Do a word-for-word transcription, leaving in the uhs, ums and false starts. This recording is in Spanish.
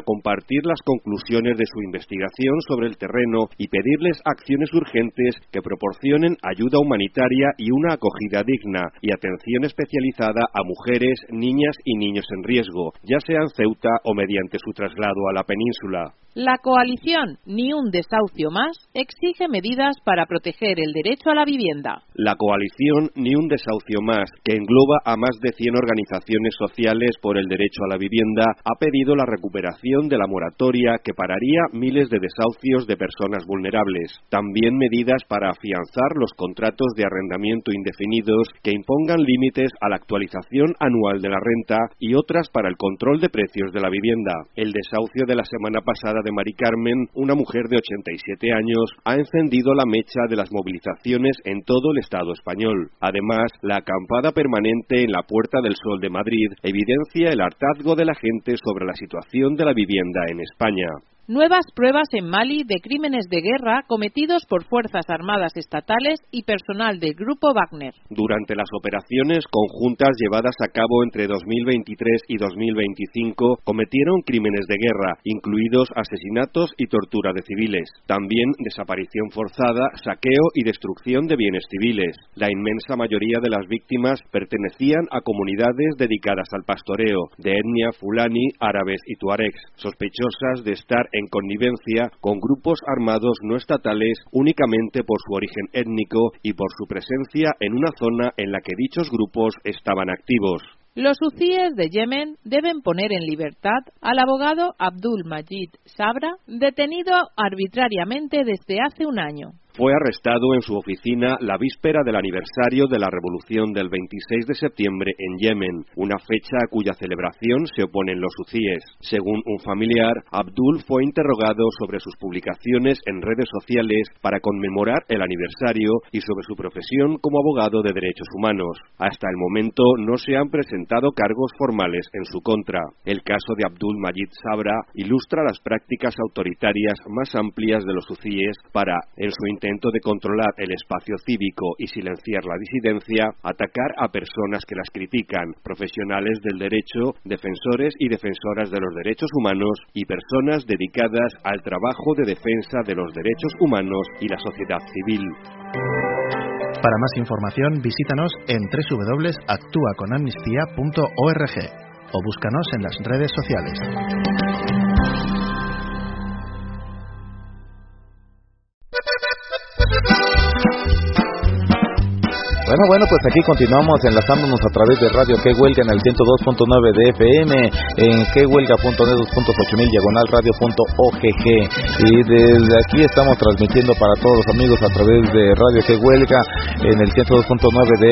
para compartir las conclusiones de su investigación sobre el terreno y pedirles acciones urgentes que proporcionen ayuda humanitaria y una acogida digna y atención especializada a mujeres, niñas y niños en riesgo, ya sea en Ceuta o mediante su traslado a la península. La coalición Ni un desahucio más exige medidas para proteger el derecho a la vivienda. La coalición Ni un desahucio más, que engloba a más de cien organizaciones sociales por el derecho a la vivienda, ha pedido la recuperación de la moratoria que pararía miles de desahucios de personas vulnerables. También medidas para afianzar los contratos de arrendamiento indefinidos que impongan límites a la actualización anual de la renta y otras para el control de precios de la vivienda. El desahucio de la semana pasada de Mari Carmen, una mujer de ochenta y siete años, ha encendido la mecha de las movilizaciones en todo el Estado español. Además, la acampada permanente en la Puerta del Sol de Madrid evidencia el hartazgo de la gente sobre la situación de la vivienda en España. Nuevas pruebas en Mali de crímenes de guerra cometidos por fuerzas armadas estatales y personal del grupo Wagner. Durante las operaciones conjuntas llevadas a cabo entre dos mil veintitrés y dos mil veinticinco, cometieron crímenes de guerra, incluidos asesinatos y tortura de civiles. También desaparición forzada, saqueo y destrucción de bienes civiles. La inmensa mayoría de las víctimas pertenecían a comunidades dedicadas al pastoreo, de etnia fulani, árabes y tuaregs, sospechosas de estar en connivencia con grupos armados no estatales únicamente por su origen étnico y por su presencia en una zona en la que dichos grupos estaban activos. Los hutíes de Yemen deben poner en libertad al abogado Abdul Majid Sabra, detenido arbitrariamente desde hace un año. Fue arrestado en su oficina la víspera del aniversario de la revolución del veintiséis de septiembre en Yemen, una fecha a cuya celebración se oponen los hutíes. Según un familiar, Abdul fue interrogado sobre sus publicaciones en redes sociales para conmemorar el aniversario y sobre su profesión como abogado de derechos humanos. Hasta el momento no se han presentado cargos formales en su contra. El caso de Abdul Majid Sabra ilustra las prácticas autoritarias más amplias de los hutíes para, en su intento de controlar el espacio cívico y silenciar la disidencia, atacar a personas que las critican, profesionales del derecho, defensores y defensoras de los derechos humanos y personas dedicadas al trabajo de defensa de los derechos humanos y la sociedad civil. Para más información, visítanos en doble u doble u doble u punto actúa con amnistía punto org o búscanos en las redes sociales. Bueno, bueno, pues aquí continuamos enlazándonos a través de Radio Que Huelga en el ciento dos punto nueve de F M, en que huelga punto net, dos punto ocho mil, diagonal radio punto org. Y desde aquí estamos transmitiendo para todos los amigos a través de Radio Que Huelga en el ciento dos punto nueve de